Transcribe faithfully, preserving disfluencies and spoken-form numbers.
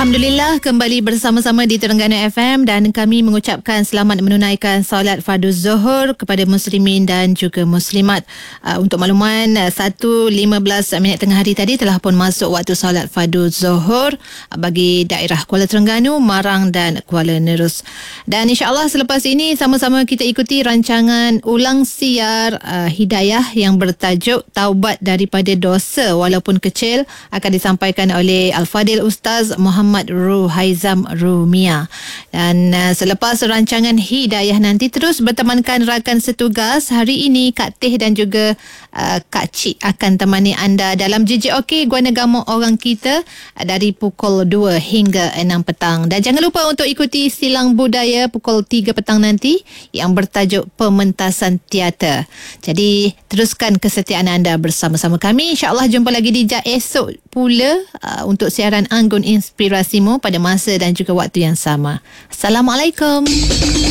Alhamdulillah kembali bersama-sama di Terengganu F M dan kami mengucapkan selamat menunaikan solat fardu zuhur kepada muslimin dan juga muslimat. Uh, untuk makluman, uh, satu lima belas minit tengah hari tadi telah pun masuk waktu solat fardu zuhur uh, bagi daerah Kuala Terengganu, Marang dan Kuala Nerus. Dan insya-Allah selepas ini sama-sama kita ikuti rancangan ulang siar uh, hidayah yang bertajuk Taubat daripada Dosa Walaupun Kecil, akan disampaikan oleh Al-Fadil Ustaz Muhammad Ruhaizam Rumia. Dan uh, selepas rancangan hidayah nanti terus bertemankan rakan setugas. Hari ini Kak Teh dan juga uh, Kak Cik akan temani anda dalam J J OK Gua Negama Orang Kita uh, dari pukul dua hingga enam petang. Dan jangan lupa untuk ikuti Silang Budaya pukul tiga petang nanti yang bertajuk Pementasan Teater. Jadi teruskan kesetiaan anda bersama-sama kami. InsyaAllah jumpa lagi di Jam esok pula uh, untuk siaran Anggun Inspirasimu pada masa dan juga waktu yang sama. Assalamualaikum.